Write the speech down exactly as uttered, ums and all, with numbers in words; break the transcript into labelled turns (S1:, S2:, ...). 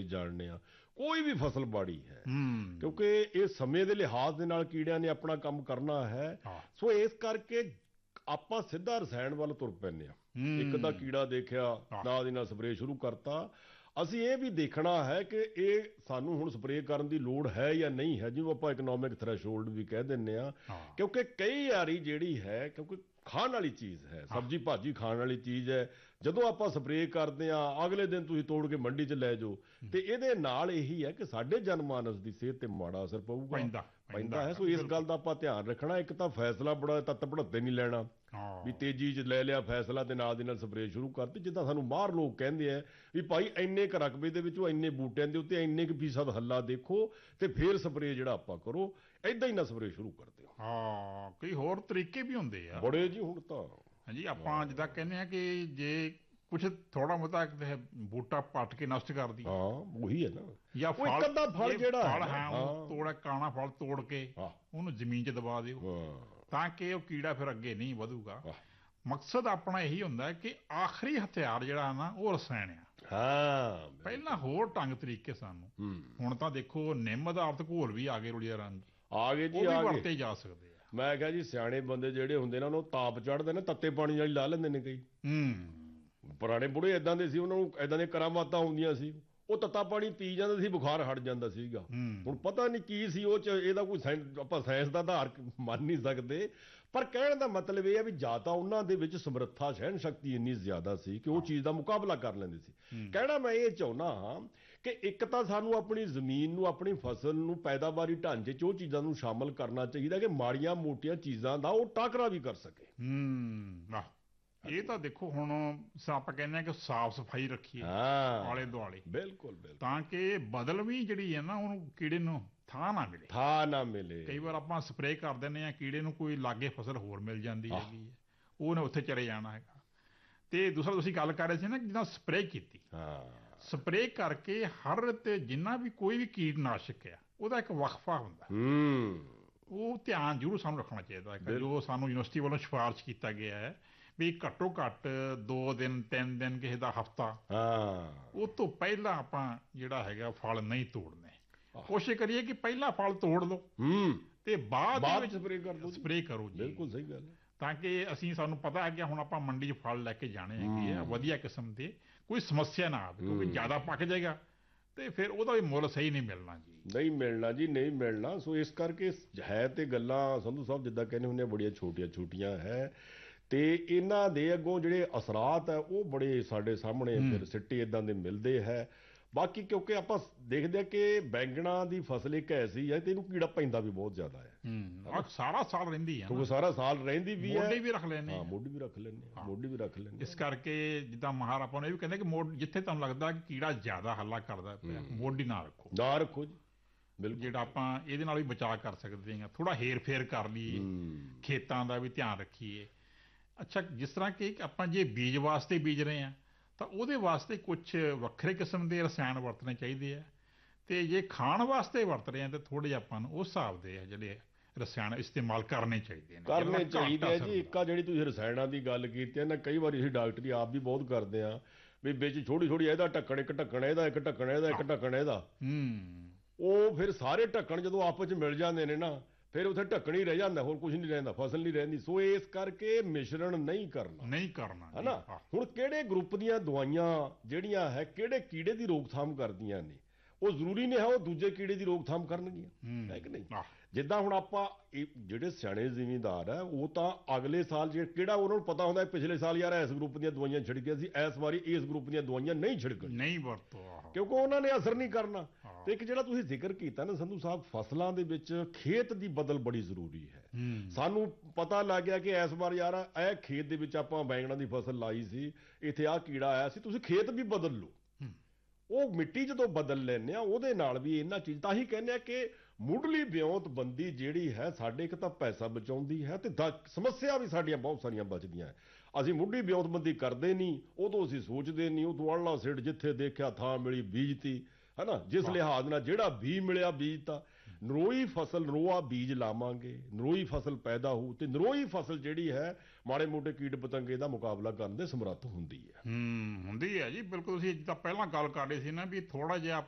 S1: ਜਾਣਦੇ ਹਾਂ, ਕੋਈ ਵੀ ਫਸਲ ਬਾੜੀ ਹੈ,
S2: ਹੂੰ
S1: ਕਿਉਂਕਿ ਇਹ ਸਮੇਂ ਦੇ ਲਿਹਾਜ਼ ਦੇ ਨਾਲ ਕੀੜਿਆਂ ਨੇ ਆਪਣਾ ਕੰਮ ਕਰਨਾ ਹੈ।
S2: ਹਾਂ
S1: ਸੋ ਇਸ ਕਰਕੇ ਆਪਾਂ ਸਿੱਧਾ ਰਸਾਇਣ ਵੱਲ ਤੁਰ ਪੈਂਦੇ ਹਾਂ। ਇੱਕ ਦਾ
S2: ਹੂੰ
S1: ਕੀੜਾ ਦੇਖਿਆ,
S2: ਹਾਂ
S1: ਨਾਲ ਦੀ ਨਾਲ ਸਪਰੇਅ ਸ਼ੁਰੂ ਕਰਤਾ। ਅਸੀਂ ਇਹ ਵੀ ਦੇਖਣਾ ਹੈ ਕਿ ਇਹ ਸਾਨੂੰ ਹੁਣ ਸਪਰੇਅ ਕਰਨ ਦੀ ਲੋੜ ਹੈ ਜਾਂ ਨਹੀਂ ਹੈ, ਜਿਵੇਂ ਆਪਾਂ ਇਕਨੋਮਿਕ ਥ੍ਰੈਸ਼ਹੋਲਡ ਵੀ ਕਹਿ ਦਿੰਦੇ ਹਾਂ।
S2: ਹਾਂ
S1: ਕਿਉਂਕਿ ਕਈ ਵਾਰੀ ਜਿਹੜੀ ਹੈ, ਕਿਉਂਕਿ ਖਾਣ ਵਾਲੀ ਚੀਜ਼ ਹੈ,
S2: ਹਾਂ
S1: ਸਬਜ਼ੀ ਭਾਜੀ ਖਾਣ ਵਾਲੀ ਚੀਜ਼ ਹੈ, ਜਦੋਂ ਆਪਾਂ ਸਪਰੇਅ ਕਰਦੇ ਹਾਂ ਅਗਲੇ ਦਿਨ ਤੁਸੀਂ ਤੋੜ ਕੇ ਮੰਡੀ 'ਚ ਲੈ ਜਾਓ, ਤੇ ਇਹਦੇ ਨਾਲ ਇਹੀ ਹੈ ਕਿ ਸਾਡੇ ਜਨਮਾਨਸ ਦੀ ਸਿਹਤ ਤੇ ਮਾੜਾ ਅਸਰ ਪਊਗਾ,
S2: ਪੈਂਦਾ
S1: ਪੈਂਦਾ ਹੈ।
S2: ਹੈਗਾ,
S1: ਸੋ ਇਸ
S2: ਬਿਲਕੁਲ।
S1: ਗੱਲ ਦਾ ਆਪਾਂ ਧਿਆਨ ਰੱਖਣਾ। ਇੱਕ ਤਾਂ ਫੈਸਲਾ ਬੜਾ ਤੱਤ ਭੜੱਤੇ ਨਹੀਂ ਲੈਣਾ ਵੀ
S2: ਹਾਂ
S1: ਤੇਜ਼ੀ 'ਚ ਲੈ ਲਿਆ ਫੈਸਲਾ ਤੇ ਨਾਲ ਦੀ ਨਾਲ ਸਪਰੇਅ ਸ਼ੁਰੂ ਕਰਤੀ। ਜਿੱਦਾਂ ਸਾਨੂੰ ਬਾਹਰ ਲੋਕ ਕਹਿੰਦੇ ਆ ਵੀ ਭਾਈ ਇੰਨੇ ਕੁ ਰਕਬੇ ਦੇ ਵਿੱਚੋਂ ਇੰਨੇ ਬੂਟਿਆਂ ਦੇ ਉੱਤੇ ਇੰਨੇ ਕੁ ਫੀਸਦ ਹੱਲਾ ਦੇਖੋ ਤੇ ਫਿਰ ਸਪਰੇਅ ਜਿਹੜਾ ਆਪਾਂ ਕਰੋ, ਏਦਾਂ ਹੀ ਨਾ ਸਪਰੇਅ ਸ਼ੁਰੂ ਕਰ ਦਿਓ।
S2: ਹਾਂ ਕਈ ਹੋਰ ਤਰੀਕੇ ਵੀ ਹੁੰਦੇ ਆ
S1: ਬੜੇ ਜੀ ਹੁਣ ਤਾਂ।
S2: ਹਾਂਜੀ। ਆਪਾਂ ਜਿੱਦਾਂ ਕਹਿੰਦੇ ਆ ਕਿ ਜੇ ਕੁਛ ਥੋੜਾ ਬਹੁਤਾ ਕਿਤੇ ਬੂਟਾ ਪੱਟ ਕੇ ਨਸ਼ਟ ਕਰ ਦੀ,
S1: ਹਾਂ ਉਹੀ ਹੈ ਨਾ,
S2: ਜਾਂ
S1: ਉਹ ਇੱਕ ਅੱਧਾ ਫਲ
S2: ਜੇ
S1: ਜਿਹੜਾ ਹੈ
S2: ਫਲ
S1: ਨਾ,
S2: ਹੈ ਉਹਨੂੰ
S1: ਹਾਂ
S2: ਤੋੜ ਕਾਣਾ ਫਲ ਤੋੜ ਕੇ
S1: ਹਾਂ
S2: ਉਹਨੂੰ ਜ਼ਮੀਨ 'ਚ ਦਬਾ ਦਿਓ,
S1: ਹਾਂ
S2: ਤਾਂ ਕਿ ਉਹ ਕੀੜਾ ਫਿਰ ਅੱਗੇ ਨਹੀਂ ਵਧੂਗਾ।
S1: ਹਾਂ
S2: ਮਕਸਦ ਆਪਣਾ ਇਹੀ ਹੁੰਦਾ ਕਿ ਆਖਰੀ ਹਥਿਆਰ ਜਿਹੜਾ ਨਾ ਉਹ ਰਸਾਇਣ ਆ।
S1: ਹਾਂ
S2: ਪਹਿਲਾਂ ਹੋਰ ਢੰਗ ਤਰੀਕੇ ਸਾਨੂੰ,
S1: ਹੂੰ
S2: ਹੁਣ ਤਾਂ ਦੇਖੋ ਨਿੰਮ ਆਧਾਰਿਤ ਘੋਲ ਵੀ ਆ ਗਏ ਰੁੜੀਆ ਰੰਗ,
S1: ਆ ਗਏ ਜੀ,
S2: ਉਹ ਵੀ
S1: ਆ ਗਏ।
S2: ਵਰਤੇ ਜਾ ਸਕਦੇ ਆ।
S1: ਮੈਂ ਕਿਹਾ ਜੀ ਸਿਆਣੇ ਬੰਦੇ ਜਿਹੜੇ ਹੁੰਦੇ ਨੇ ਉਹਨੂੰ ਤਾਪ ਚੜ੍ਹਦੇ ਨੇ, ਤੱਤੇ ਪਾਣੀ ਨਾਲ ਹੀ ਲਾ ਲੈਂਦੇ ਨੇ ਕਈ।
S2: ਹੂੰ
S1: ਪੁਰਾਣੇ ਬੁੜੇ ਇਦਾਂ ਦੇ ਸੀ, ਉਹਨਾਂ ਨੂੰ ਇਦਾਂ ਦੀਆਂ ਕਰਾਮਾਤਾਂ ਹੁੰਦੀਆਂ ਸੀ, ਉਹ ਤੱਤਾ ਪਾਣੀ ਪੀ ਜਾਂਦੇ ਸੀ, ਬੁਖਾਰ ਹਟ ਜਾਂਦਾ ਸੀਗਾ।
S2: ਹੂੰ
S1: ਹੁਣ ਪਤਾ ਨਹੀਂ ਕੀ ਸੀ ਉਹ ਚ, ਇਹਦਾ ਕੋਈ ਸਾਇੰਸ ਆਪਾਂ ਸਾਇੰਸ ਦਾ ਆਧਾਰ ਮੰਨ ਨਹੀਂ ਸਕਦੇ, ਪਰ ਕਹਿਣ ਦਾ ਮਤਲਬ ਇਹ ਹੈ ਵੀ ਜਾਂ ਤਾਂ ਉਹਨਾਂ ਦੇ ਵਿੱਚ ਸਮਰੱਥਾ ਸਹਿਣ ਸ਼ਕਤੀ ਇੰਨੀ ਜ਼ਿਆਦਾ ਸੀ ਕਿ ਉਹ ਚੀਜ਼ ਦਾ ਮੁਕਾਬਲਾ ਕਰ ਲੈਂਦੇ ਸੀ।
S2: ਹੂੰ
S1: ਕਹਿਣਾ ਮੈਂ ਇਹ ਚਾਹੁੰਦਾ ਹਾਂ ਕਿ ਇੱਕ ਤਾਂ ਸਾਨੂੰ ਆਪਣੀ ਜ਼ਮੀਨ ਨੂੰ, ਆਪਣੀ ਫਸਲ ਨੂੰ ਪੈਦਾਵਾਰੀ ਢਾਂਚੇ 'ਚ ਉਹ ਚੀਜ਼ਾਂ ਨੂੰ ਸ਼ਾਮਲ ਕਰਨਾ ਚਾਹੀਦਾ ਕਿ ਮਾੜੀਆਂ ਮੋਟੀਆਂ ਚੀਜ਼ਾਂ ਦਾ ਉਹ ਟਾਕਰਾ ਵੀ ਕਰ ਸਕੇ।
S2: ਹੂੰ ਆਹ ਇਹ ਤਾਂ ਦੇਖੋ ਹੁਣ ਆਪਾਂ ਕਹਿੰਦੇ ਆ ਕਿ ਸਾਫ਼ ਸਫਾਈ ਰੱਖੀਏ
S1: ਹਾਂ
S2: ਆਲੇ ਦੁਆਲੇ,
S1: ਬਿਲਕੁਲ ਬਿਲਕੁਲ,
S2: ਤਾਂ ਕਿ ਬਦਲਵੀਂ ਜਿਹੜੀ ਹੈ ਨਾ ਉਹਨੂੰ ਕੀੜੇ ਨੂੰ ਥਾਂ ਨਾ ਮਿਲੇ।
S1: ਥਾਂ ਨਾ ਮਿਲੇ।
S2: ਕਈ ਵਾਰ ਆਪਾਂ ਸਪਰੇਅ ਕਰ ਦਿੰਦੇ ਆ, ਕੀੜੇ ਨੂੰ ਕੋਈ ਲਾਗੇ ਫਸਲ ਹੋਰ ਮਿਲ ਜਾਂਦੀ
S1: ਆਹ।
S2: ਹੈਗੀ ਹੈ, ਉਹਨੇ ਉੱਥੇ ਚਲੇ ਜਾਣਾ ਹੈਗਾ। ਤੇ ਦੂਸਰਾ ਤੁਸੀਂ ਗੱਲ ਕਰ ਰਹੇ ਸੀ ਨਾ ਜਿੱਦਾਂ ਸਪਰੇਅ ਕੀਤੀ,
S1: ਹਾਂ
S2: ਸਪਰੇਅ ਕਰਕੇ ਹਰ ਤੇ ਜਿੰਨਾ ਵੀ ਕੋਈ ਵੀ ਕੀਟਨਾਸ਼ਕ ਆ ਉਹਦਾ ਇੱਕ ਵਕਫਾ ਹੁੰਦਾ,
S1: ਹੂੰ
S2: ਉਹ ਧਿਆਨ ਜ਼ਰੂਰ ਸਾਨੂੰ ਰੱਖਣਾ ਚਾਹੀਦਾ ਹੈ।
S1: ਬਿਲ-
S2: ਜੋ ਸਾਨੂੰ ਯੂਨੀਵਰਸਿਟੀ ਵੱਲੋਂ ਸਿਫਾਰਿਸ਼ ਕੀਤਾ ਗਿਆ ਹੈ ਵੀ ਘੱਟੋ ਘੱਟ ਦੋ ਦਿਨ ਤਿੰਨ ਦਿਨ ਕਿਸੇ ਦਾ ਹਫਤਾ,
S1: ਹਾਂ
S2: ਉਹ ਤੋਂ ਪਹਿਲਾਂ ਆਪਾਂ ਜਿਹੜਾ ਹੈਗਾ ਫਲ ਨਹੀਂ ਤੋੜਨੇ।
S1: ਆਹ।
S2: ਕੋਸ਼ਿਸ਼ ਕਰੀਏ ਕਿ ਪਹਿਲਾਂ ਫਲ ਤੋੜ ਲਓ
S1: ਹੂੰ
S2: ਤੇ ਬਾਅਦ ਦੇ
S1: ਬਾਅਦ
S2: ਵਿੱਚ
S1: ਸਪਰੇਅ ਕਰ ਦੋ।
S2: ਸਪਰੇਅ ਕਰੋ ਜੀ,
S1: ਬਿਲਕੁਲ ਸਹੀ ਗੱਲ ਹੈ।
S2: ਤਾਂ ਕਿ ਅਸੀਂ ਸਾਨੂੰ ਪਤਾ ਹੈ ਕਿ ਹੁਣ ਆਪਾਂ ਮੰਡੀ 'ਚ ਫਲ ਲੈ ਕੇ ਜਾਣੇ ਹੈਗੇ ਆ
S1: ਹੂੰ।
S2: ਵਧੀਆ ਕਿਸਮ ਦੇ, ਕੋਈ ਸਮੱਸਿਆ ਨਾ ਆਵੇ, ਕਿਉਂਕਿ
S1: ਹੂੰ।
S2: ਜ਼ਿਆਦਾ ਪੱਕ ਜਾਏਗਾ ਤੇ ਫਿਰ ਉਹਦਾ ਵੀ ਮੁੱਲ ਸਹੀ ਨਹੀਂ ਮਿਲਣਾ ਜੀ।
S1: ਨਹੀਂ ਮਿਲਣਾ ਜੀ, ਨਹੀਂ ਮਿਲਣਾ। ਸੋ ਇਸ ਕਰਕੇ ਹੈ ਤੇ ਗੱਲਾਂ ਸੰਧੂ ਸਾਹਿਬ ਜਿੱਦਾਂ ਕਹਿੰਦੇ ਹੁੰਦੇ ਆ ਬੜੀਆਂ ਛੋਟੀਆਂ ਛੋਟੀਆਂ ਹੈ, ਤੇ ਇਹਨਾਂ ਦੇ ਅੱਗੋਂ ਜਿਹੜੇ ਅਸਰਾਤ ਹੈ ਉਹ ਬੜੇ ਸਾਡੇ ਸਾਹਮਣੇ
S2: ਹੂੰ।
S1: ਫਿਰ ਸਿੱਟੇ ਇਦਾਂ ਦੇ ਮਿਲਦੇ ਹੈ। ਬਾਕੀ ਕਿਉਂਕਿ ਆਪਾਂ ਦੇਖਦੇ ਆ ਕਿ ਬੈਂਗਣਾ ਦੀ ਫਸਲ ਇੱਕ ਐਸੀ ਹੈ ਤੇ ਇਹਨੂੰ ਕੀੜਾ ਪੈਂਦਾ ਵੀ ਬਹੁਤ ਜ਼ਿਆਦਾ ਹੈ,
S2: ਹੂੰ ਆਹ ਸਾਰਾ ਸਾਲ ਰਹਿੰਦੀ ਹੈ
S1: ਕਿਉਂਕਿ
S2: ਨਾ,
S1: ਸਾਰਾ ਸਾਲ ਰਹਿੰਦੀ ਵੀ ਹੈ।
S2: ਮੋਢੀ ਵੀ ਰੱਖ ਲੈਂਦੇ
S1: ਹਾਂ
S2: ਆ।
S1: ਮੋਢੀ ਵੀ ਰੱਖ ਲੈਂਦੇ ਆ,
S2: ਹਾਂ।
S1: ਮੋਢੀ ਵੀ ਰੱਖ ਲੈਂਦੇ
S2: ਇਸ
S1: ਆ।
S2: ਕਰਕੇ ਜਿੱਦਾਂ ਮਹਾਰ ਆਪਾਂ ਨੂੰ ਇਹ ਵੀ ਕਹਿੰਦੇ ਕਿ ਮੋਢ ਜਿੱਥੇ ਤੁਹਾਨੂੰ ਲੱਗਦਾ ਕਿ ਕੀੜਾ ਜ਼ਿਆਦਾ ਹੱਲਾ ਕਰਦਾ ਪਿਆ,
S1: ਹੂੰ।
S2: ਮੋਢੀ ਨਾ ਰੱਖੋ।
S1: ਨਾ ਰੱਖੋ ਜੀ, ਬਿਲਕੁਲ।
S2: ਜਿਹੜਾ ਆਪਾਂ ਇਹਦੇ ਨਾਲ ਵੀ ਬਚਾਅ ਕਰ ਸਕਦੇ ਹਾਂ, ਥੋੜਾ ਹੇਰ ਫੇਰ ਕਰ ਲਈਏ,
S1: ਹੂੰ
S2: ਖੇਤਾਂ ਦਾ ਵੀ ਧਿਆਨ ਰੱਖੀਏ। ਅੱਛਾ, ਜਿਸ ਤਰ੍ਹਾਂ ਕਿ ਆਪਾਂ ਜੇ ਬੀਜ ਵਾਸਤੇ ਬੀਜ ਰਹੇ ਹਾਂ ਤਾਂ ਉਹਦੇ ਵਾਸਤੇ ਕੁਝ ਵੱਖਰੇ ਕਿਸਮ ਦੇ ਰਸਾਇਣ ਵਰਤਣੇ ਚਾਹੀਦੇ ਆ, ਤੇ ਜੇ ਖਾਣ ਵਾਸਤੇ ਵਰਤ ਰਹੇ ਹਾਂ ਤਾਂ ਥੋੜ੍ਹੇ ਆਪਾਂ ਨੂੰ ਉਸ ਹਿਸਾਬ ਦੇ ਆ ਜਿਹੜੇ ਰਸਾਇਣ ਇਸਤੇਮਾਲ ਕਰਨੇ ਚਾਹੀਦੇ ਨੇ,
S1: ਕਰਨੇ
S2: ਜਿਹਦਾ ਘੱਟ
S1: ਚਾਹੀਦੇ ਆ
S2: ਅਸਰ
S1: ਜੀ।
S2: ਹੁੰਦਾ।
S1: ਇੱਕ ਆ ਜਿਹੜੀ ਤੁਸੀਂ ਰਸਾਇਣਾਂ ਦੀ ਗੱਲ ਕੀਤੀ ਹੈ ਨਾ, ਕਈ ਵਾਰੀ ਅਸੀਂ ਡਾਕਟਰੀ ਆਪ ਵੀ ਬਹੁਤ ਕਰਦੇ ਆ ਵੀ ਵਿੱਚ ਥੋੜੀ ਥੋੜੀ ਇਹਦਾ ਢੱਕਣ, ਇੱਕ ਢੱਕਣ ਇਹਦਾ, ਇੱਕ ਢੱਕਣ ਇਹਦਾ, ਇੱਕ ਢੱਕਣ ਇਹਦਾ,
S2: ਹੂੰ
S1: ਉਹ ਫਿਰ ਸਾਰੇ ਢੱਕਣ ਜਦੋਂ ਆਪਸ 'ਚ ਮਿਲ ਜਾਂਦੇ ਨੇ ਨਾ, ਫਿਰ ਉੱਥੇ ਢੱਕਣ ਹੀ ਰਹਿ ਜਾਂਦਾ, ਹੋਰ ਕੁਝ ਨਹੀਂ ਰਹਿੰਦਾ, ਫਸਲ ਨਹੀਂ ਰਹਿੰਦੀ। ਸੋ ਇਸ ਕਰਕੇ ਮਿਸ਼ਰਣ ਨਹੀਂ ਕਰਨਾ,
S2: ਨਹੀਂ ਕਰਨਾ ਜੀ।
S1: ਹਨਾ।
S2: ਹਾਂ।
S1: ਹੁਣ ਕਿਹੜੇ ਗਰੁੱਪ ਦੀਆਂ ਦਵਾਈਆਂ ਜਿਹੜੀਆਂ ਹੈ ਕਿਹੜੇ ਕੀੜੇ ਦੀ ਰੋਕਥਾਮ ਕਰਦੀਆਂ ਨੇ, ਉਹ ਜ਼ਰੂਰੀ ਨਹੀਂ ਹੈ ਉਹ ਦੂਜੇ ਕੀੜੇ ਦੀ ਰੋਕਥਾਮ ਕਰਨਗੀਆਂ,
S2: ਹੂੰ।
S1: ਹੈ ਕਿ ਨਹੀਂ।
S2: ਆਹ।
S1: ਜਿੱਦਾਂ ਹੁਣ ਆਪਾਂ ਇਹ ਜਿਹੜੇ ਸਿਆਣੇ ਜ਼ਿਮੀਂਦਾਰ ਹੈ ਉਹ ਤਾਂ ਅਗਲੇ ਸਾਲ ਜੇ ਕਿਹੜਾ ਉਹਨਾਂ ਨੂੰ ਪਤਾ ਹੁੰਦਾ ਪਿਛਲੇ ਸਾਲ ਯਾਰ ਇਸ ਗਰੁੱਪ ਦੀਆਂ ਦਵਾਈਆਂ ਛਿੜਕੀਆਂ ਸੀ, ਇਸ ਵਾਰੀ ਇਸ ਗਰੁੱਪ ਦੀਆਂ ਦਵਾਈਆਂ ਨਹੀਂ ਛਿੜਕਣੀਆਂ,
S2: ਨਹੀਂ ਵਰਤੋ। ਆਹੋ।
S1: ਕਿਉਂਕਿ ਉਹਨਾਂ ਨੇ ਅਸਰ ਨਹੀਂ ਕਰਨਾ।
S2: ਹਾਂ।
S1: ਤੇ ਇੱਕ ਜਿਹੜਾ ਤੁਸੀਂ ਜ਼ਿਕਰ ਕੀਤਾ ਨਾ ਸੰਧੂ ਸਾਹਿਬ, ਫਸਲਾਂ ਦੇ ਵਿੱਚ ਖੇਤ ਦੀ ਬਦਲ ਬੜੀ ਜ਼ਰੂਰੀ ਹੈ।
S2: ਹੂੰ
S1: ਸਾਨੂੰ ਪਤਾ ਲੱਗ ਗਿਆ ਕਿ ਇਸ ਵਾਰ ਯਾਰ ਇਹ ਖੇਤ ਦੇ ਵਿੱਚ ਆਪਾਂ ਬੈਂਗਣਾ ਦੀ ਫਸਲ ਲਾਈ ਸੀ, ਇੱਥੇ ਆਹ ਕੀੜਾ ਆਇਆ ਸੀ, ਤੁਸੀਂ ਖੇਤ ਵੀ ਬਦਲ ਲਓ।
S2: ਹੂੰ।
S1: ਉਹ ਮਿੱਟੀ ਜਦੋਂ ਬਦਲ ਲੈਂਦੇ ਆ ਉਹਦੇ ਨਾਲ ਵੀ ਇਹਨਾਂ ਚੀਜ਼ ਤਾਂ ਹੀ ਕਹਿੰਦੇ ਆ ਕਿ ਮੁੱਢਲੀ ਵਿਉਂਤਬੰਦੀ ਜਿਹੜੀ ਹੈ ਸਾਡੇ ਇੱਕ ਤਾਂ ਪੈਸਾ ਬਚਾਉਂਦੀ ਹੈ ਤੇ ਸਮੱਸਿਆ ਵੀ ਸਾਡੀਆਂ ਬਹੁਤ ਸਾਰੀਆਂ ਬਚਦੀਆਂ। ਅਸੀਂ ਮੁੱਢਲੀ ਵਿਉਂਤਬੰਦੀ ਕਰਦੇ ਨਹੀਂ, ਉਦੋਂ ਅਸੀਂ ਸੋਚਦੇ ਨਹੀਂ, ਉਦੋਂ ਅੜਲਾ ਸਿੱਟ ਜਿੱਥੇ ਦੇਖਿਆ ਥਾਂ ਮਿਲੀ ਬੀਜਤੀ, ਹੈ ਨਾ। ਜਿਸ ਲਿਹਾਜ਼ ਨਾਲ ਜਿਹੜਾ ਬੀਜ ਮਿਲਿਆ ਬੀਜਤਾ। ਨਰੋਈ ਫਸਲ, ਨਰੋਆ ਬੀਜ ਲਾਵਾਂਗੇ, ਨਰੋਈ ਫਸਲ ਪੈਦਾ ਹੋਊ ਤੇ ਨਰੋਈ ਫਸਲ ਜਿਹੜੀ ਹੈ ਮਾੜੇ ਮੋਟੇ ਕੀਟ ਪਤੰਗੇ ਦਾ ਮੁਕਾਬਲਾ ਕਰਨ ਦੇ ਸਮਰੱਥ ਹੁੰਦੀ ਹੈ।
S2: ਹੂੰ ਹੁੰਦੀ ਹੈ ਜੀ, ਬਿਲਕੁਲ। ਤੁਸੀਂ ਜਿੱਦਾਂ ਪਹਿਲਾਂ ਗੱਲ ਕਰ ਰਹੇ ਸੀ ਨਾ ਵੀ ਥੋੜਾ ਜਿਹਾ